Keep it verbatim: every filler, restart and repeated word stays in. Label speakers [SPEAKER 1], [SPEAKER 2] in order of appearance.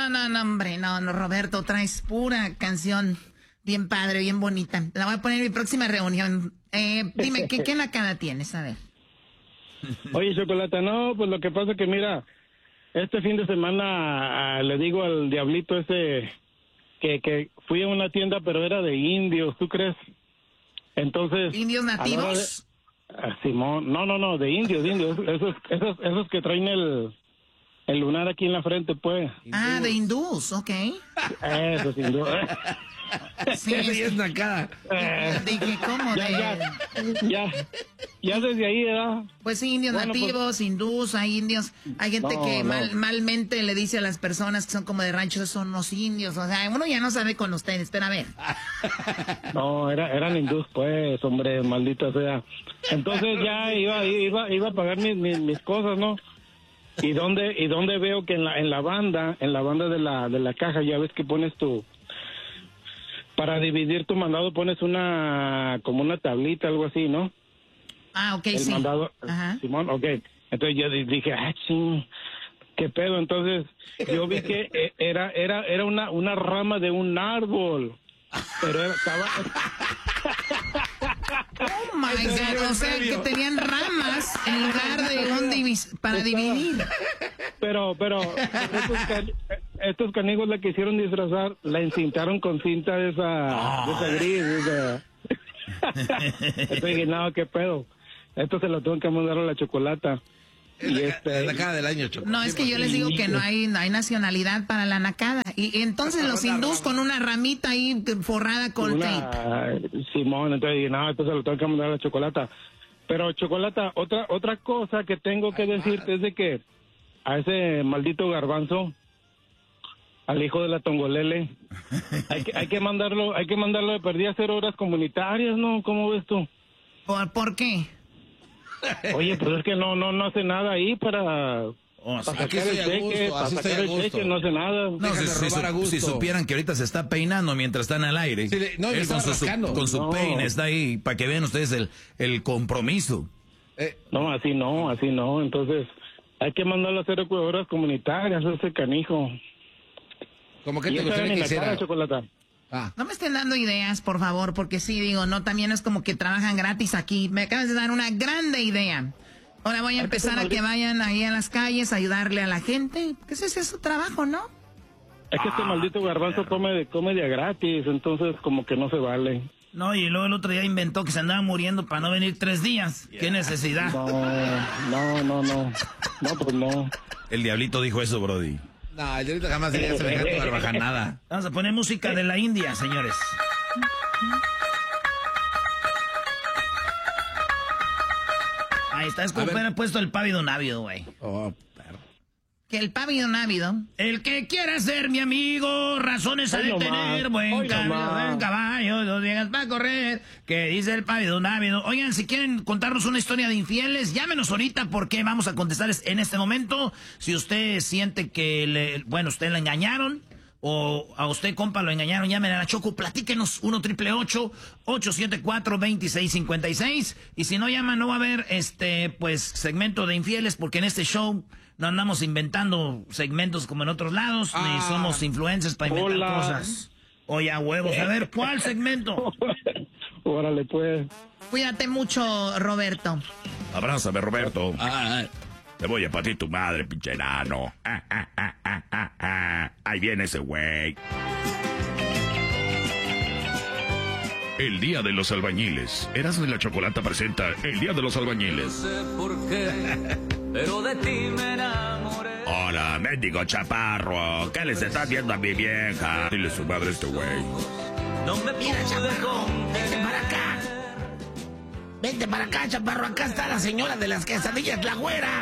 [SPEAKER 1] No, no, no, hombre, no, no, Roberto, traes pura canción bien padre, bien bonita. La voy a poner en mi próxima reunión. Eh, dime, ¿qué, qué nacada tienes? A ver.
[SPEAKER 2] Oye, Chocolata, no, pues lo que pasa que mira, este fin de semana a, le digo al diablito ese que, que fui a una tienda, pero era de indios, ¿tú crees? Entonces...
[SPEAKER 1] ¿Indios nativos?
[SPEAKER 2] De, a Simón, no, no, no, de indios, de indios, esos, esos, esos que traen el... El lunar aquí en la frente, pues.
[SPEAKER 1] Ah, de hindús, ok.
[SPEAKER 2] Eso, sin duda.
[SPEAKER 1] Sí,
[SPEAKER 3] es, es nacada.
[SPEAKER 1] Eh, dije, ¿cómo?
[SPEAKER 2] Ya,
[SPEAKER 1] de...
[SPEAKER 2] ya, ya, ya desde ahí, ¿verdad?
[SPEAKER 1] Pues sí, indios bueno, nativos, pues... hindús, hay indios. Hay gente no, que no. Mal, malmente le dice a las personas que son como de rancho, son los indios. O sea, uno ya no sabe con ustedes, pero a ver.
[SPEAKER 2] No, era, eran hindús, pues, hombre, maldita sea. Entonces ya iba, iba, iba a pagar mis, mis, mis cosas, ¿no? ¿Y dónde, y dónde veo que en la, en la banda, en la banda de la, de la caja, ya ves que pones tu, para dividir tu mandado pones una, como una tablita, algo así, ¿no?
[SPEAKER 1] Ah, ok,
[SPEAKER 2] El
[SPEAKER 1] sí.
[SPEAKER 2] mandado,
[SPEAKER 1] Ajá.
[SPEAKER 2] Simón, ok. Entonces yo dije, ah, ching, qué pedo. Entonces yo vi que era, era, era una, una rama de un árbol, pero era, estaba...
[SPEAKER 1] Oh my God, o sea que tenían ramas en lugar de un divis para dividir.
[SPEAKER 2] Pero, pero, estos, can, estos canigos la quisieron disfrazar, la encintaron con cinta de esa, de esa gris, de esa. Entonces dije, no, qué pedo. Esto se lo tengo que mandar a la Chocolata.
[SPEAKER 3] Es la, este, la cara del año, Chocolata.
[SPEAKER 1] No, es que yo les digo que no hay, no hay nacionalidad para la nacada. Y entonces los hindús con una ramita ahí forrada con
[SPEAKER 2] una,
[SPEAKER 1] tape.
[SPEAKER 2] Simón, entonces dije, no, esto se lo tengo que mandar a la Chocolata. Pero, Chocolata, otra otra cosa que tengo que Ay, decirte es de que a ese maldito garbanzo, al hijo de la Tongolele, hay que, hay que mandarlo, hay que mandarlo de perdida a hacer horas comunitarias, ¿no? ¿Cómo ves tú?
[SPEAKER 1] ¿Por, ¿por qué?
[SPEAKER 2] Oye, pues es que no no no hace nada ahí para...
[SPEAKER 3] Oh,
[SPEAKER 2] para
[SPEAKER 3] aquí
[SPEAKER 2] sacar el cheque, para sacar el cheque, no hace nada.
[SPEAKER 4] No, si, si, su, si supieran que ahorita se está peinando mientras están al aire.
[SPEAKER 3] Sí, no,
[SPEAKER 4] Él con su, su, con su
[SPEAKER 2] no.
[SPEAKER 4] peine está ahí, para que vean ustedes el, el compromiso.
[SPEAKER 3] Eh.
[SPEAKER 2] No, así no, así no. Entonces, hay que mandarlo a hacer horas comunitarias, ese canijo.
[SPEAKER 3] ¿Cómo que
[SPEAKER 2] y
[SPEAKER 3] te gustaría que hiciera?
[SPEAKER 2] Chocolata.
[SPEAKER 1] Ah. No me estén dando ideas, por favor, porque sí, digo, no, también es como que trabajan gratis aquí. Me acabas de dar una grande idea. Ahora voy a empezar a que vayan ahí a las calles a ayudarle a la gente. Que ese es su trabajo, ¿no?
[SPEAKER 2] Es que este maldito garbanzo come de, come de gratis, entonces como que no se vale.
[SPEAKER 5] No, y luego el otro día inventó que se andaba muriendo para no venir tres días. Yeah. ¿Qué necesidad?
[SPEAKER 2] No, no, no, no. No, pues no.
[SPEAKER 4] El diablito dijo eso, Brody.
[SPEAKER 3] No, el diablito jamás diría semejante barbajanada.
[SPEAKER 5] Vamos a poner música de la India, señores. Ahí está, es como hubiera puesto el pávido návido, güey.
[SPEAKER 3] Oh, perro.
[SPEAKER 1] Que el pávido návido.
[SPEAKER 5] El que quiera ser mi amigo, razones a de tener, buen caballo, buen caballo, dos días para correr, que dice el pávido návido. Oigan, si quieren contarnos una historia de infieles, llámenos ahorita porque vamos a contestarles en este momento. Si usted siente que, le, bueno, usted le engañaron, o a usted, compa, lo engañaron, llamen a la Choco, platíquenos, uno triple ocho, ocho siete cuatro, dos seis cinco seis. Y si no llaman, no va a haber, este, pues, segmento de infieles, porque en este show no andamos inventando segmentos como en otros lados, ah, ni somos influencers para inventar hola. cosas. Oye, a huevos, a ver, ¿cuál segmento?
[SPEAKER 2] Órale, pues.
[SPEAKER 1] Cuídate mucho, Roberto.
[SPEAKER 4] Abrázame, Roberto.
[SPEAKER 3] Ah, ah.
[SPEAKER 4] Te voy a partir tu madre, pinche enano. Ah, ah, ah, ah, ah, ah. Ahí viene ese güey. El Día de los Albañiles. Erasmo y la Chocolata presenta El Día de los Albañiles.
[SPEAKER 6] No sé por qué, pero de ti me enamoré.
[SPEAKER 4] Hola, mendigo chaparro. ¿Qué les está haciendo a mi vieja? Dile su madre a este güey.
[SPEAKER 6] No me
[SPEAKER 1] Mira, chaparro, vente
[SPEAKER 6] contener.
[SPEAKER 1] para acá. Vente para acá, chaparro. Acá está la señora de las quesadillas, la güera.